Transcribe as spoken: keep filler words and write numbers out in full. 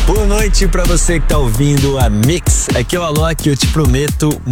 Boa noite pra você que tá ouvindo a Mix. Aqui é o Alok e eu te prometo